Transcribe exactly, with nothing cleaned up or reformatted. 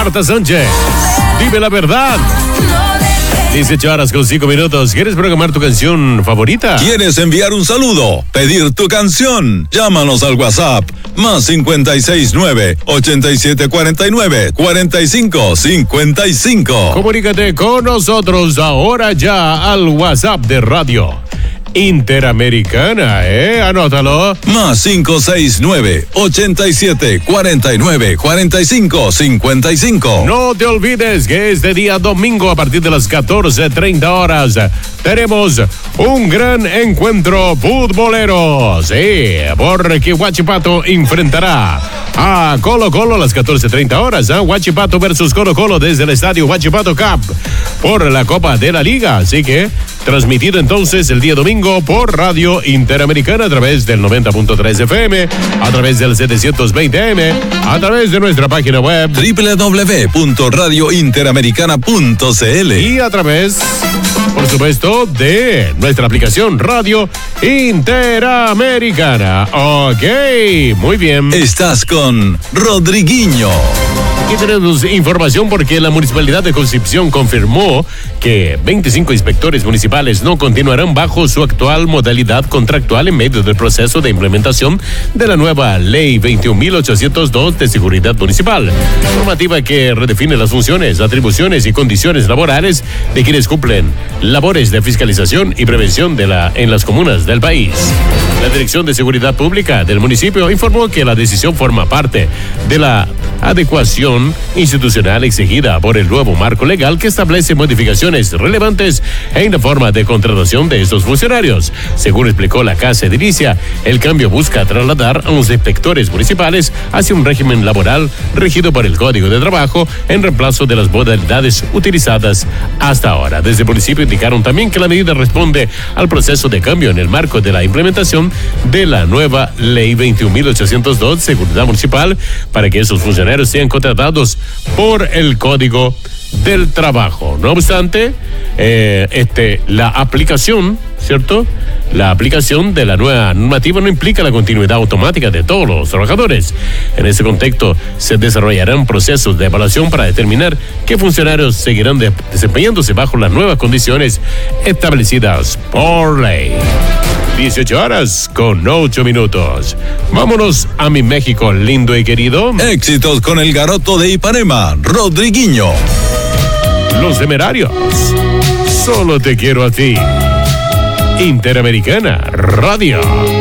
Marta Sánchez. Dime la verdad. dieciocho horas con cinco minutos. ¿Quieres programar tu canción favorita? ¿Quieres enviar un saludo? ¿Pedir tu canción? Llámanos al WhatsApp más cincuenta y seis nueve, ochenta y siete cuarenta y nueve, cuarenta y cinco cincuenta y cinco. Comunícate con nosotros ahora ya al WhatsApp de Radio Interamericana, ¿eh? Anótalo. Más cinco seis nueve, ochenta y siete cuarenta y nueve, cuarenta y cinco cincuenta y cinco. No te olvides que este día domingo a partir de las catorce treinta horas tenemos un gran encuentro futbolero. Sí, porque Huachipato enfrentará a Colo Colo a las catorce treinta horas. ¿eh? Huachipato versus Colo Colo desde el estadio Huachipato Cup por la Copa de la Liga. Así que transmitido entonces el día domingo por Radio Interamericana a través del noventa punto tres F M, a través del setecientos veinte M, a través de nuestra página web doble u doble u doble u punto radio interamericana punto c l y a través, por supuesto, de nuestra aplicación Radio Interamericana. Ok, muy bien. Estás con Rodriguinho. Aquí tenemos información porque la Municipalidad de Concepción confirmó que veinticinco inspectores municipales no continuarán bajo su actual modalidad contractual en medio del proceso de implementación de la nueva Ley veintiún mil ochocientos dos de Seguridad Municipal, normativa que redefine las funciones, atribuciones y condiciones laborales de quienes cumplen labores de fiscalización y prevención de la, en las comunas del país. La Dirección de Seguridad Pública del municipio informó que la decisión forma parte de la adecuación institucional exigida por el nuevo marco legal que establece modificaciones relevantes en la forma de contratación de estos funcionarios. Según explicó la Casa Edilicia, el cambio busca trasladar a los inspectores municipales hacia un régimen laboral regido por el Código de Trabajo en reemplazo de las modalidades utilizadas hasta ahora. Desde el municipio indicaron también que la medida responde al proceso de cambio en el marco de la implementación de la nueva Ley veintiún mil ochocientos dos de Seguridad Municipal para que esos funcionarios sean contratados por el Código del Trabajo. No obstante, eh, este, la aplicación, ¿cierto? La aplicación de la nueva normativa no implica la continuidad automática de todos los trabajadores. En ese contexto, se desarrollarán procesos de evaluación para determinar qué funcionarios seguirán de- desempeñándose bajo las nuevas condiciones establecidas por ley. dieciocho horas con ocho minutos. Vámonos a mi México lindo y querido. Éxitos con el garoto de Ipanema, Rodriguinho. Los Temerarios. Solo te quiero a ti. Interamericana Radio.